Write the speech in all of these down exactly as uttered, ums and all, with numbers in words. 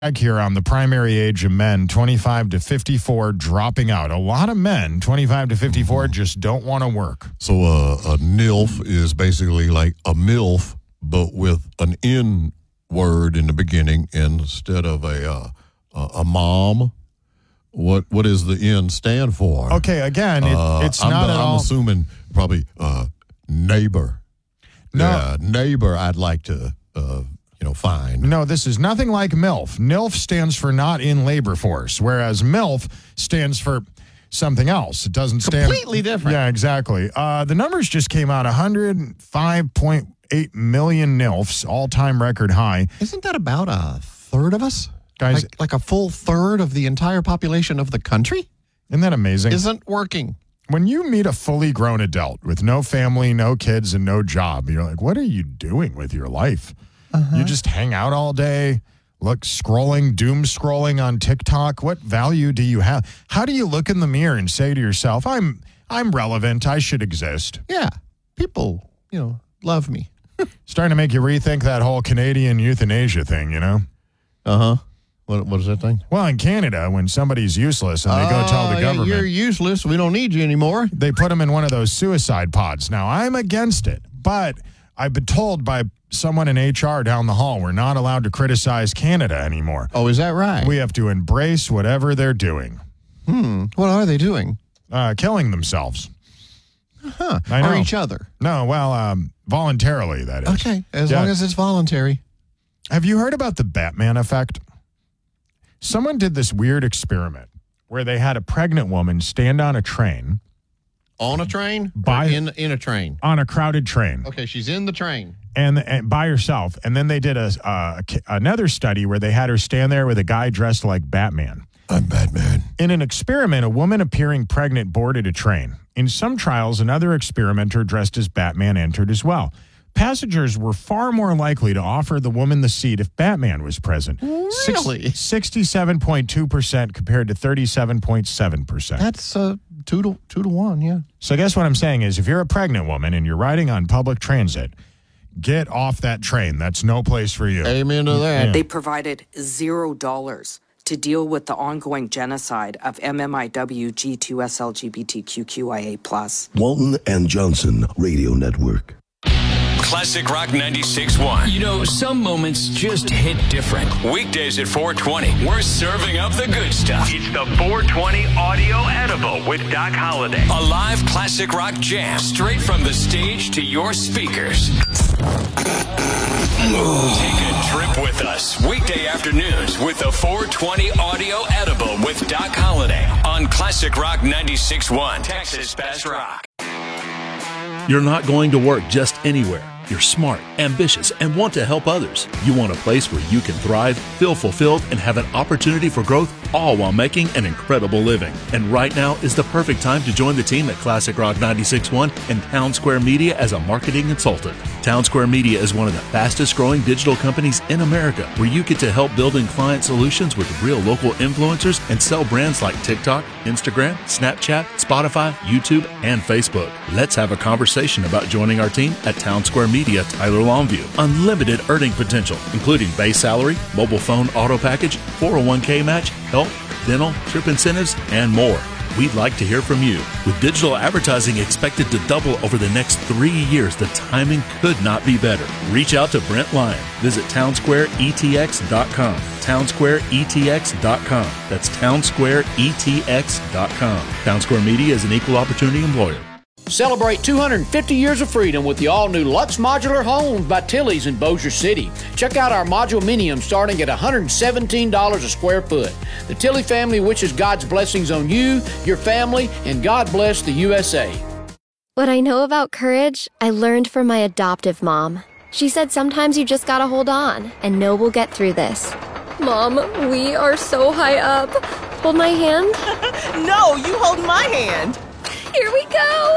Here on the primary age of men, twenty-five to fifty-four, dropping out. A lot of men, twenty-five to fifty-four, just don't want to work. So uh, a NILF is basically like a MILF, but with an N word in the beginning instead of a uh, a mom. What what does the N stand for? Okay, again, it, uh, it's I'm, not at I'm all. assuming probably uh, neighbor. No. Yeah, neighbor I'd like to, uh, you know, find. No, this is nothing like MILF. NILF stands for not in labor force, whereas MILF stands for something else. It doesn't stand... Completely different. Yeah, exactly. Uh, the numbers just came out, one hundred five point eight million NILFs, all-time record high. Isn't that about a third of us? Guys, like, like a full third of the entire population of the country? Isn't that amazing? Isn't working. When you meet a fully grown adult with no family, no kids, and no job, you're like, what are you doing with your life? Uh-huh. You just hang out all day, look, scrolling, doom scrolling on TikTok. What value do you have? How do you look in the mirror and say to yourself, I'm I'm relevant, I should exist? Yeah. People, you know, love me. Starting to make you rethink that whole Canadian euthanasia thing, you know? Uh-huh. What, what is that thing? Well, in Canada, when somebody's useless and they go tell the yeah, government... You're useless. We don't need you anymore. They put them in one of those suicide pods. Now, I'm against it, but I've been told by someone in H R down the hall we're not allowed to criticize Canada anymore. Oh, is that right? We have to embrace whatever they're doing. Hmm. What are they doing? Uh, killing themselves. Huh. I know. Or each other. No, well, um, voluntarily, that is. Okay, as Yeah. long as it's voluntary. Have you heard about the Batman effect? Someone did this weird experiment where they had a pregnant woman stand on a train. On a train? By, or in in a train? On a crowded train. Okay, she's in the train. And, and by herself. And then they did a, uh, another study where they had her stand there with a guy dressed like Batman. I'm Batman. In an experiment, a woman appearing pregnant boarded a train. In some trials, another experimenter dressed as Batman entered as well. Passengers were far more likely to offer the woman the seat if Batman was present. Really? sixty-seven point two percent compared to thirty-seven point seven percent. That's uh, two to two to one, yeah. So I guess what I'm saying is if you're a pregnant woman and you're riding on public transit, get off that train. That's no place for you. Amen to that. Yeah. They provided zero dollars to deal with the ongoing genocide of M M I W G two S L G B T Q Q I A plus. Walton and Johnson Radio Network. Classic Rock ninety-six point one. You know, some moments just hit different. Weekdays at four twenty, we're serving up the good stuff. It's the four twenty Audio Edible with Doc Holliday. A live classic rock jam straight from the stage to your speakers. Take a trip with us weekday afternoons with the four twenty Audio Edible with Doc Holliday on Classic Rock ninety-six point one, Texas Best Rock. You're not going to work just anywhere. You're smart, ambitious, and want to help others. You want a place where you can thrive, feel fulfilled, and have an opportunity for growth, all while making an incredible living. And right now is the perfect time to join the team at Classic Rock ninety-six point one and Town Square Media as a marketing consultant. Town Square Media is one of the fastest growing digital companies in America, where you get to help building client solutions with real local influencers and sell brands like TikTok, Instagram, Snapchat, Spotify, YouTube, and Facebook. Let's have a conversation about joining our team at Town Square Media. Tyler Longview. Unlimited earning potential, including base salary, mobile phone auto package, four oh one k match, health, dental, trip incentives, and more. We'd like to hear from you. With digital advertising expected to double over the next three years, the timing could not be better. Reach out to Brent Lyon. Visit town square e t x dot com. town square e t x dot com. That's town square e t x dot com. Town Square Media is an equal opportunity employer. Celebrate two hundred fifty years of freedom with the all-new Lux Modular Homes by Tilly's in Bossier City. Check out our Modulminium starting at one hundred seventeen dollars a square foot. The Tilly family wishes God's blessings on you, your family, and God bless the U S A. What I know about courage, I learned from my adoptive mom. She said sometimes you just gotta hold on and know we'll get through this. Mom, we are so high up. Hold my hand. No, you hold my hand. Here we go!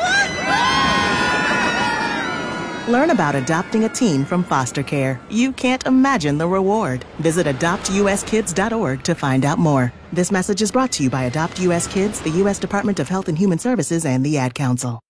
Learn about adopting a teen from foster care. You can't imagine the reward. Visit adopt u s kids dot org to find out more. This message is brought to you by Adopt U S Kids, the U S Department of Health and Human Services, and the Ad Council.